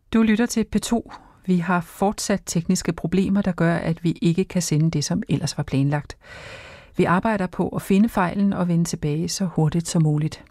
Du lytter til P2. Vi har fortsat tekniske problemer, der gør, at vi ikke kan sende det, som ellers var planlagt. Vi arbejder på at finde fejlen og vende tilbage så hurtigt som muligt.